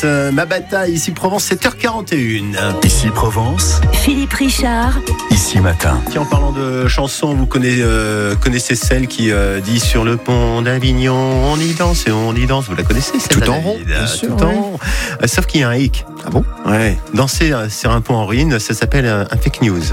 Ma bataille, ici Provence, 7h41. Ici Provence, Philippe Richard. ici matin. Tiens, en parlant de chansons, vous connaissez celle qui dit sur le pont d'Avignon, on y danse et on y danse. Vous la connaissez celle-là, Tout en rond, David bien sûr, Tout en oui. rond. Sauf qu'il y a un hic. Ah bon? Ouais. Danser sur un pont en ruine, ça s'appelle un fake news.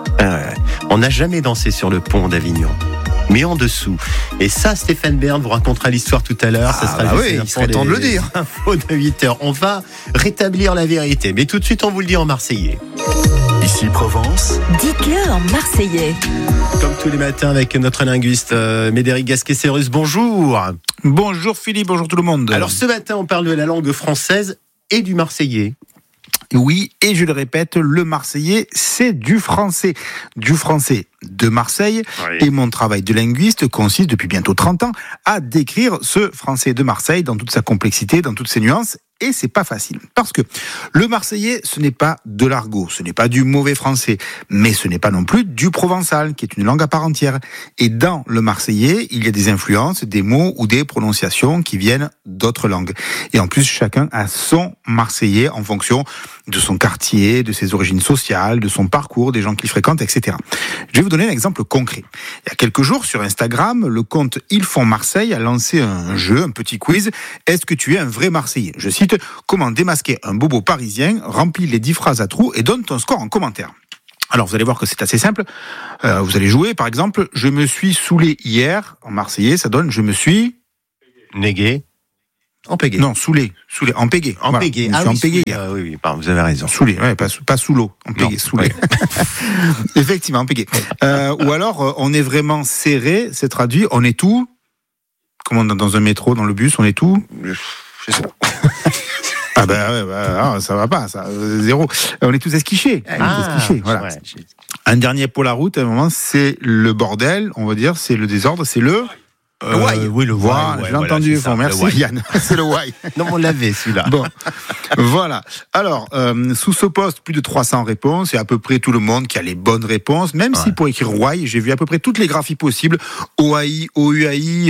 On n'a jamais dansé sur le pont d'Avignon, mais en dessous. Et ça, Stéphane Bern vous racontera l'histoire tout à l'heure. Ça sera bah juste oui, il pour serait temps de le dire. Info de 8h. On va rétablir la vérité. Mais tout de suite, on vous le dit en marseillais. Ici Provence, Dites-le en marseillais. Comme tous les matins avec notre linguiste Médéric Gasquet-Cérus. Bonjour. Bonjour Philippe, bonjour tout le monde. Alors ce matin, on parle de la langue française et du marseillais. Oui, et je le répète, le marseillais, c'est du français. Du français de Marseille. Oui. Et mon travail de linguiste consiste depuis bientôt 30 ans à décrire ce français de Marseille dans toute sa complexité, dans toutes ses nuances. Et c'est pas facile. Parce que le marseillais, ce n'est pas de l'argot, ce n'est pas du mauvais français, mais ce n'est pas non plus du provençal, qui est une langue à part entière. Et dans le marseillais, il y a des influences, des mots ou des prononciations qui viennent d'autres langues. Et en plus, chacun a son marseillais en fonction de son quartier, de ses origines sociales, de son parcours, des gens qu'il fréquente, etc. Je vais vous donner un exemple concret. Il y a quelques jours, sur Instagram, le compte Ils font Marseille a lancé un jeu, un petit quiz. Est-ce que tu es un vrai Marseillais? Je cite, comment démasquer un bobo parisien, remplis les 10 phrases à trous et donne ton score en commentaire. Alors, vous allez voir que c'est assez simple. Vous allez jouer, par exemple, je me suis saoulé hier. En marseillais, ça donne je me suis... Négué. En pégé. Non, saoulé, en pégé. En Voilà. pégé. Je me suis en pégé hier. Oui, pardon, vous avez raison. Saoulé, ouais, pas sous l'eau, en pégé, Non, saoulé. Effectivement, en pégé. Ou alors, on est vraiment serré, c'est traduit, on est tout... Comment dans un métro, dans le bus, on est tout... Je sais pas. Ah ben ça va pas, ça, zéro. On est tous esquichés. Voilà. Ouais. Un dernier pour la route, à un moment, c'est le bordel, on va dire, c'est le désordre, c'est le... why. Oui, le why, Voilà, ouais, je l'ai entendu. voilà, c'est ça, Merci le why. Yann, c'est le why. Non, on l'avait celui-là. Bon, voilà. Alors, sous ce poste, plus de 300 réponses, et à peu près tout le monde qui a les bonnes réponses, même si pour écrire why, j'ai vu à peu près toutes les graphies possibles, OAI, OUAI,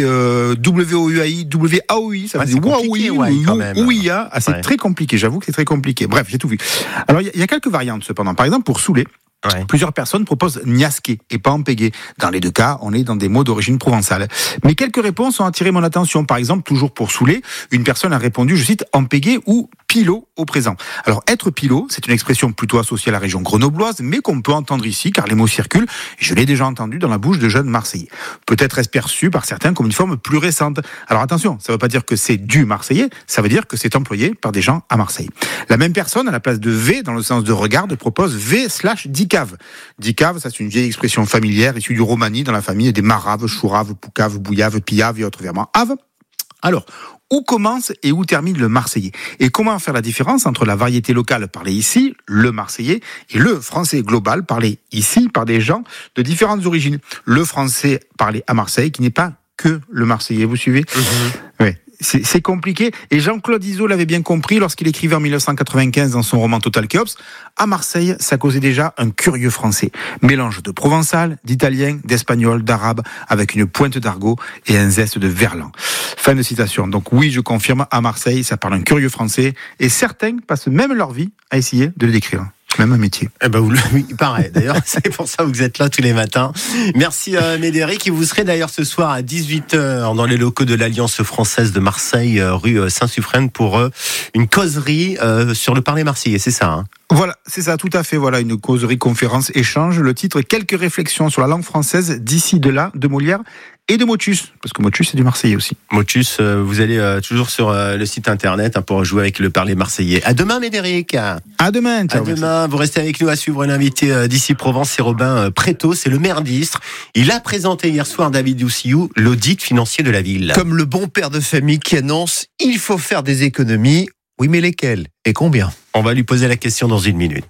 WOUAI, WAOI, ça veut dire compliqué, oui, quand même. OUIA, c'est Ouais. très compliqué, j'avoue que c'est très compliqué. Bref, j'ai tout vu. Alors, il y a quelques variantes cependant. Par exemple, pour saouler, Ouais. plusieurs personnes proposent niasquer et pas empéguer. Dans les deux cas, on est dans des mots d'origine provençale. Mais quelques réponses ont attiré mon attention. Par exemple, toujours pour saouler, une personne a répondu, je cite, empéguer ou pilot au présent. Alors, être pilot, c'est une expression plutôt associée à la région grenobloise, mais qu'on peut entendre ici, car les mots circulent. Je l'ai déjà entendu dans la bouche de jeunes Marseillais. Peut-être est-ce perçu par certains comme une forme plus récente. Alors attention, ça ne veut pas dire que c'est du Marseillais, ça veut dire que c'est employé par des gens à Marseille. La même personne, à la place de V, dans le sens de regarde, propose V/dicave. Dicave, ça c'est une vieille expression familière issue du romani dans la famille des maraves, chouraves, poucaves, bouillaves, pillaves et autres verments. Ave. Alors, où commence et où termine le marseillais? Et comment faire la différence entre la variété locale parlée ici, le marseillais, et le français global parlé ici par des gens de différentes origines? Le français parlé à Marseille qui n'est pas que le marseillais, vous suivez? Oui. C'est compliqué. Et Jean-Claude Izo l'avait bien compris lorsqu'il écrivait en 1995 dans son roman Total Chaos. À Marseille, ça causait déjà un curieux français. Mélange de provençal, d'italien, d'espagnol, d'arabe, avec une pointe d'argot et un zeste de verlan. Fin de citation. Donc oui, je confirme, à Marseille, ça parle un curieux français. Et certains passent même leur vie à essayer de le décrire. Même un métier. Eh ben, il paraît. D'ailleurs, c'est pour ça que vous êtes là tous les matins. Merci Médéric. Et vous serez d'ailleurs ce soir à 18h dans les locaux de l'Alliance française de Marseille, rue Saint-Suffren, pour une causerie sur le parler marseillais. C'est ça, hein? Voilà, c'est ça, tout à fait. Voilà, une causerie, conférence, échange. Le titre, quelques réflexions sur la langue française d'ici, de là, de Molière et de Motus. Parce que Motus, c'est du Marseillais aussi. Motus, vous allez toujours sur le site internet pour jouer avec le parler marseillais. À demain, Médéric. À demain. À demain, vous restez avec nous à suivre l'invité d'ici Provence, c'est Robin Préto, c'est le maire d'Istres. Il a présenté hier soir, David Douciou, l'audit financier de la ville. Comme le bon père de famille qui annonce « Il faut faire des économies ». Oui, mais lesquelles et combien? On va lui poser la question dans une minute.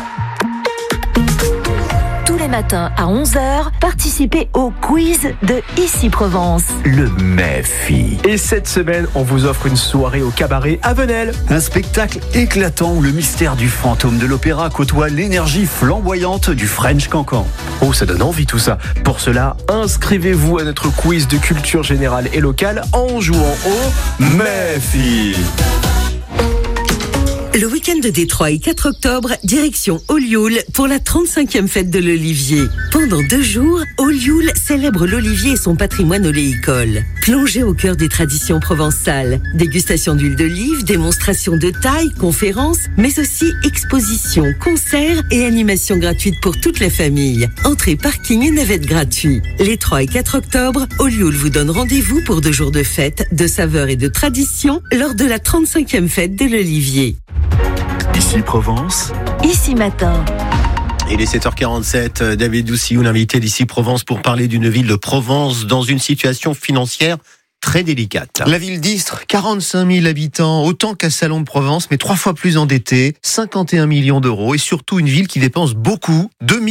Tous les matins à 11h, participez au quiz de Ici Provence. le MEFI. Et cette semaine, on vous offre une soirée au cabaret à Venelle. Un spectacle éclatant où le mystère du fantôme de l'opéra côtoie l'énergie flamboyante du French Cancan. Oh, ça donne envie tout ça. Pour cela, inscrivez-vous à notre quiz de culture générale et locale en jouant au MEFI. Le week-end des 3 et 4 octobre, direction Olioul pour la 35e fête de l'Olivier. Pendant 2 jours, Olioul célèbre l'olivier et son patrimoine oléicole. Plongez au cœur des traditions provençales. Dégustation d'huile d'olive, démonstration de taille, conférences, mais aussi expositions, concerts et animations gratuites pour toute la famille. Entrée, parking et navette gratuits. Les 3 et 4 octobre, Olioul vous donne rendez-vous pour 2 jours de fête, de saveurs et de traditions lors de la 35e fête de l'Olivier. Ici Provence, Ici Matin. Il est 7h47, David Doucillou, l'invité d'Ici Provence pour parler d'une ville de Provence dans une situation financière très délicate. La ville d'Istres, 45 000 habitants, autant qu'à Salon de Provence, mais 3 fois plus endettée, 51 millions d'euros, et surtout une ville qui dépense beaucoup,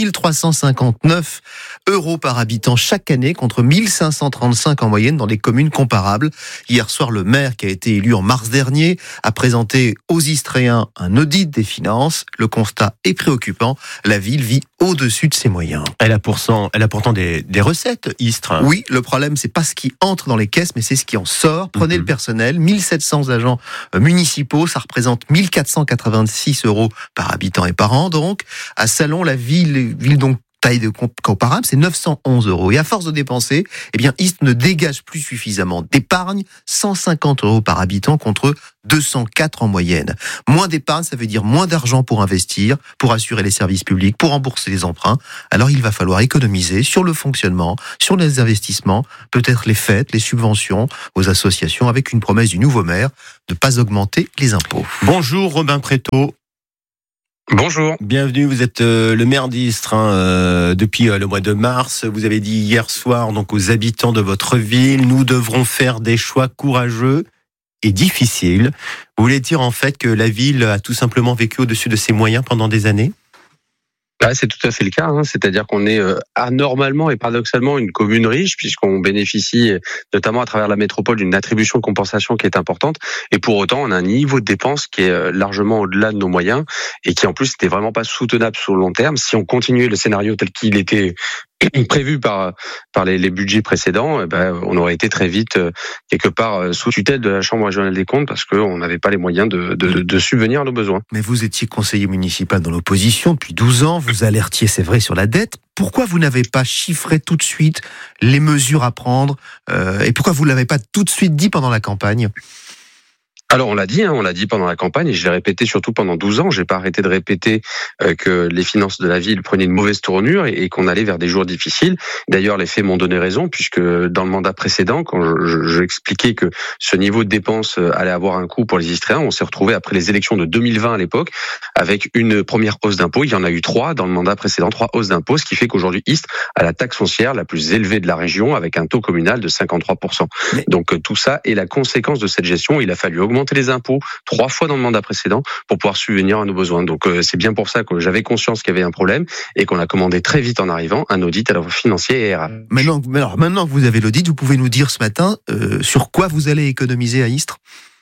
2359 euros par habitant chaque année, contre 1535 en moyenne dans les communes comparables. Hier soir, le maire, qui a été élu en mars dernier, a présenté aux Istréens un audit des finances. Le constat est préoccupant, la ville vit au-dessus de ses moyens. Elle a pourtant des recettes, Istres. Oui, le problème, c'est pas ce qui entre dans les caisses, mais c'est ce qui en sort. Prenez le personnel, 1700 agents municipaux, ça représente 1486 euros par habitant et par an. Donc, à Salon, la ville donc taille de comparable, c'est 911 euros. Et à force de dépenser, eh bien, Istres ne dégage plus suffisamment d'épargne, 150 euros par habitant contre 204 en moyenne. Moins d'épargne, ça veut dire moins d'argent pour investir, pour assurer les services publics, pour rembourser les emprunts. Alors il va falloir économiser sur le fonctionnement, sur les investissements, peut-être les fêtes, les subventions aux associations, avec une promesse du nouveau maire de ne pas augmenter les impôts. Bonjour Robin Prétot. Bonjour. Bienvenue, vous êtes le maire d'Istres depuis le mois de mars. Vous avez dit hier soir donc aux habitants de votre ville, nous devrons faire des choix courageux et difficiles. Vous voulez dire en fait que la ville a tout simplement vécu au-dessus de ses moyens pendant des années ? C'est tout à fait le cas, c'est-à-dire qu'on est anormalement et paradoxalement une commune riche puisqu'on bénéficie notamment à travers la métropole d'une attribution de compensation qui est importante et pour autant on a un niveau de dépenses qui est largement au-delà de nos moyens et qui en plus n'était vraiment pas soutenable sur le long terme. Si on continuait le scénario tel qu'il était prévu par les budgets précédents, on aurait été très vite quelque part sous tutelle de la Chambre régionale des comptes parce qu'on n'avait pas les moyens de subvenir à nos besoins. Mais vous étiez conseiller municipal dans l'opposition depuis 12 ans, vous alertiez, c'est vrai, sur la dette. Pourquoi vous n'avez pas chiffré tout de suite les mesures à prendre et pourquoi vous ne l'avez pas tout de suite dit pendant la campagne ? Alors on l'a dit pendant la campagne et je l'ai répété surtout pendant 12 ans. J'ai pas arrêté de répéter que les finances de la ville prenaient une mauvaise tournure et qu'on allait vers des jours difficiles. D'ailleurs, les faits m'ont donné raison puisque dans le mandat précédent, quand je expliquais que ce niveau de dépenses allait avoir un coût pour les Istréens, on s'est retrouvé après les élections de 2020 à l'époque avec une première hausse d'impôts. Il y en a eu 3 dans le mandat précédent, 3 hausses d'impôts, ce qui fait qu'aujourd'hui Istres a la taxe foncière la plus élevée de la région avec un taux communal de 53%. Donc tout ça est la conséquence de cette gestion. Il a fallu augmenter les impôts 3 fois dans le mandat précédent pour pouvoir subvenir à nos besoins. Donc c'est bien pour ça que j'avais conscience qu'il y avait un problème et qu'on a commandé très vite en arrivant un audit à la fois financier et RH. Mais alors, maintenant que vous avez l'audit, vous pouvez nous dire ce matin sur quoi vous allez économiser à Istres ?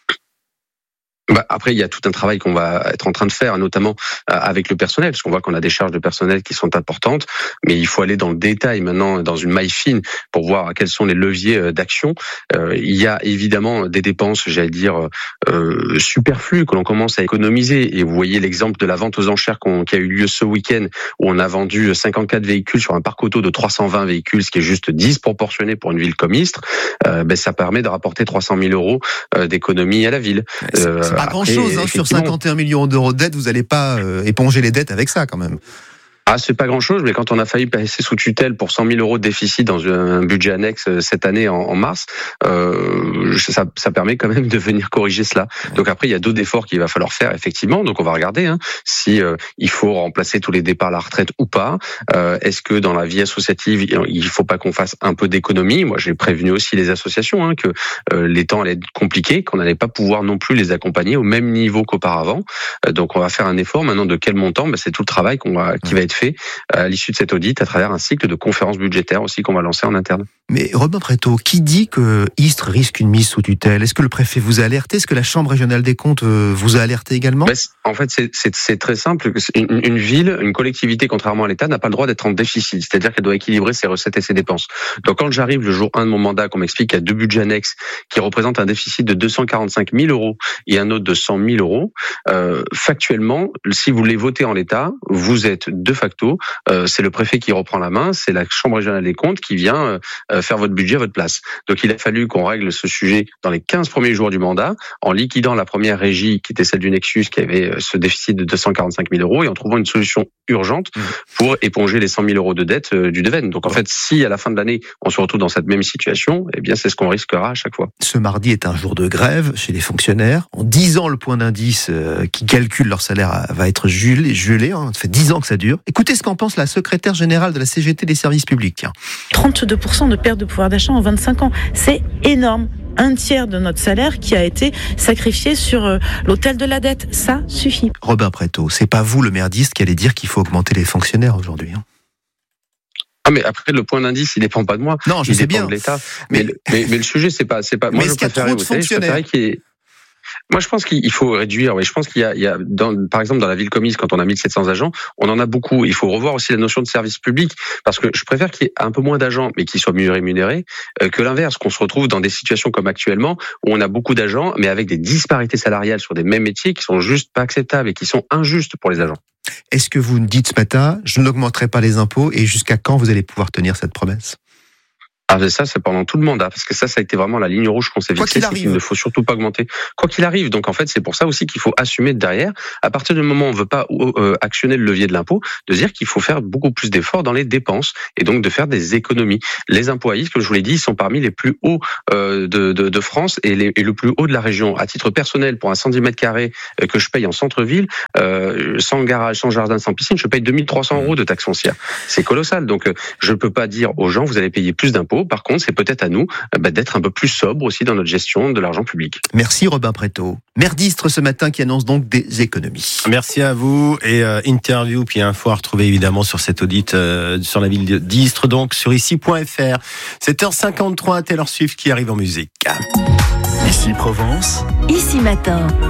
Après, il y a tout un travail qu'on va être en train de faire, notamment avec le personnel, parce qu'on voit qu'on a des charges de personnel qui sont importantes, mais il faut aller dans le détail maintenant, dans une maille fine, pour voir quels sont les leviers d'action. Il y a évidemment des dépenses, j'allais dire, superflues, que l'on commence à économiser. Et vous voyez l'exemple de la vente aux enchères qui a eu lieu ce week-end, où on a vendu 54 véhicules sur un parc auto de 320 véhicules, ce qui est juste disproportionné pour une ville comme Istres. Ça permet de rapporter 300 000 euros d'économie à la ville. C'est pas grand-chose, sur 51 millions d'euros de dettes, vous n'allez pas éponger les dettes avec ça quand même. C'est pas grand-chose, mais quand on a failli passer sous tutelle pour 100 000 euros de déficit dans un budget annexe cette année en mars, ça permet quand même de venir corriger cela. Donc après, il y a d'autres efforts qu'il va falloir faire, effectivement. Donc on va regarder si il faut remplacer tous les départs à la retraite ou pas. Est-ce que dans la vie associative, il faut pas qu'on fasse un peu d'économie ? Moi, j'ai prévenu aussi les associations que les temps allaient être compliqués, qu'on n'allait pas pouvoir non plus les accompagner au même niveau qu'auparavant. Donc on va faire un effort maintenant de quel montant ? C'est tout le travail qui va être fait fait à l'issue de cet audit à travers un cycle de conférences budgétaires aussi qu'on va lancer en interne. Mais Robin Préto, qui dit que Istres risque une mise sous tutelle? Est-ce que le préfet vous a alerté? Est-ce que la Chambre régionale des comptes vous a alerté également? En fait, c'est très simple. Une ville, une collectivité, contrairement à l'État, n'a pas le droit d'être en déficit. C'est-à-dire qu'elle doit équilibrer ses recettes et ses dépenses. Donc quand j'arrive le jour 1 de mon mandat, qu'on m'explique qu'il y a 2 budgets annexes qui représentent un déficit de 245 000 euros et un autre de 100 000 euros, factuellement, si vous les votez en l'État, vous êtes de facto, c'est le préfet qui reprend la main, c'est la Chambre régionale des comptes qui vient faire votre budget à votre place. Donc il a fallu qu'on règle ce sujet dans les 15 premiers jours du mandat, en liquidant la première régie qui était celle du Nexus, qui avait ce déficit de 245 000 euros, et en trouvant une solution urgente pour éponger les 100 000 euros de dette du Deven. Donc en fait, si à la fin de l'année, on se retrouve dans cette même situation, eh bien c'est ce qu'on risquera à chaque fois. Ce mardi est un jour de grève chez les fonctionnaires. En 10 ans, le point d'indice qui calcule leur salaire va être gelé. Ça fait 10 ans que ça dure. Écoutez ce qu'en pense la secrétaire générale de la CGT des services publics. Tiens. 32% de perte de pouvoir d'achat en 25 ans. C'est énorme. Un tiers de notre salaire qui a été sacrifié sur l'autel de la dette. Ça suffit. Robin Préto, c'est pas vous le merdiste qui allez dire qu'il faut augmenter les fonctionnaires aujourd'hui. Ah, mais après, le point d'indice, il dépend pas de moi. Non, je sais bien. Il dépend de l'État. Mais le sujet, c'est pas. Moi, je préférais Moi, je pense qu'il faut réduire. Oui, je pense qu'il y a par exemple, dans la ville commise, quand on a 1700 agents, on en a beaucoup. Il faut revoir aussi la notion de service public, parce que je préfère qu'il y ait un peu moins d'agents, mais qu'ils soient mieux rémunérés, que l'inverse, qu'on se retrouve dans des situations comme actuellement, où on a beaucoup d'agents, mais avec des disparités salariales sur des mêmes métiers qui sont juste pas acceptables et qui sont injustes pour les agents. Est-ce que vous nous dites ce matin, je n'augmenterai pas les impôts, et jusqu'à quand vous allez pouvoir tenir cette promesse? Ça, c'est pendant tout le mandat, parce que ça a été vraiment la ligne rouge qu'on s'est fixée, c'est qu'il ne faut surtout pas augmenter. Quoi qu'il arrive. Donc, en fait, c'est pour ça aussi qu'il faut assumer derrière, à partir du moment où on ne veut pas actionner le levier de l'impôt, de dire qu'il faut faire beaucoup plus d'efforts dans les dépenses, et donc de faire des économies. Les impôts à Istres, comme je vous l'ai dit, ils sont parmi les plus hauts de France et le plus haut de la région. À titre personnel, pour un 110 mètres carrés que je paye en centre-ville, sans garage, sans jardin, sans piscine, je paye 2300 euros de taxes foncières. C'est colossal. Donc, je ne peux pas dire aux gens, vous allez payer plus d'impôts. Par contre, c'est peut-être à nous d'être un peu plus sobre aussi dans notre gestion de l'argent public. Merci Robin Préto. Maire d'Istres ce matin qui annonce donc des économies. Merci à vous. Et interview puis info à retrouver évidemment sur cet audit sur la ville d'Istres, donc sur ici.fr. 7h53, Taylor Swift qui arrive en musique. Ici Provence. Ici matin.